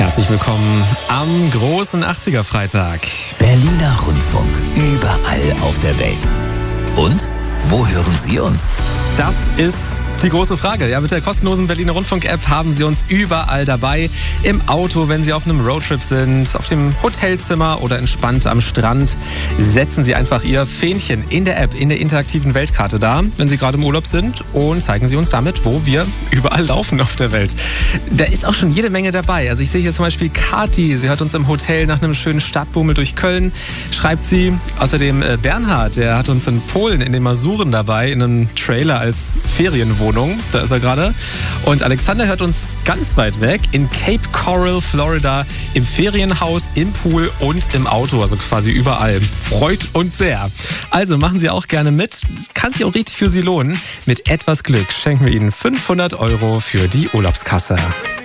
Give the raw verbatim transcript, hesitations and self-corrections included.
Herzlich willkommen am großen achtziger-Freitag. Berliner Rundfunk, überall auf der Welt. Und wo hören Sie uns? Das ist die große Frage. Ja, mit der kostenlosen Berliner Rundfunk-App haben Sie uns überall dabei. Im Auto, wenn Sie auf einem Roadtrip sind, auf dem Hotelzimmer oder entspannt am Strand. Setzen Sie einfach Ihr Fähnchen in der App, in der interaktiven Weltkarte da, wenn Sie gerade im Urlaub sind, und zeigen Sie uns damit, wo wir überall laufen auf der Welt. Da ist auch schon jede Menge dabei. Also ich sehe hier zum Beispiel Kati. Sie hört uns im Hotel nach einem schönen Stadtbummel durch Köln, schreibt sie. Außerdem äh, Bernhard, der hat uns in Polen in den Masuren dabei, in einem Trailer als Ferienwohnung. Da ist er gerade. Und Alexander hört uns ganz weit weg in Cape Coral, Florida, im Ferienhaus, im Pool und im Auto, also quasi überall. Freut uns sehr. Also machen Sie auch gerne mit. Das kann sich auch richtig für Sie lohnen. Mit etwas Glück schenken wir Ihnen fünfhundert Euro für die Urlaubskasse.